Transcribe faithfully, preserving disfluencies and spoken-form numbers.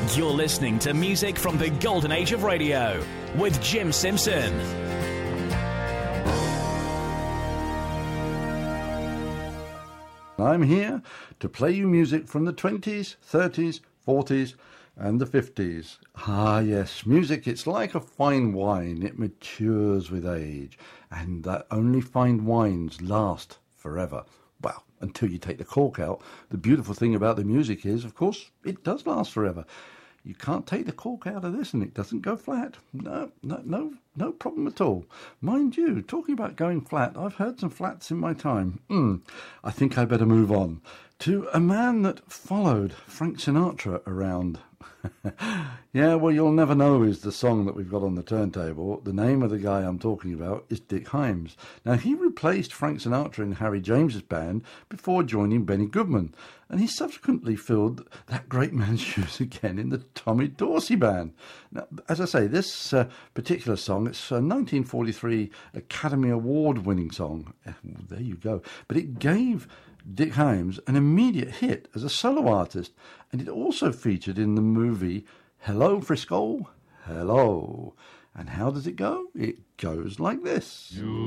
You're listening to music from the golden age of radio with Jim Simpson. I'm here to play you music from the twenties, thirties, forties and the fifties. Ah, yes, music, it's like a fine wine. It matures with age, and that only fine wines last forever. Well, until you take the cork out. The beautiful thing about the music is, of course, it does last forever. You can't take the cork out of this and it doesn't go flat. No, no, no, no problem at all. Mind you, talking about going flat, I've heard some flats in my time. Mm, I think I better move on to a man that followed Frank Sinatra around. Yeah, well, You'll Never Know is the song that we've got on the turntable. The name of the guy I'm talking about is Dick Hymes. Now, he replaced Frank Sinatra in Harry James's band before joining Benny Goodman, and he subsequently filled that great man's shoes again in the Tommy Dorsey band. Now, as I say, this uh, particular song, it's a nineteen forty-three Academy Award-winning song. There you go. But it gave Dick Hymes an immediate hit as a solo artist, and it also featured in the movie Hello Frisco, Hello. And how does it go? It goes like this. You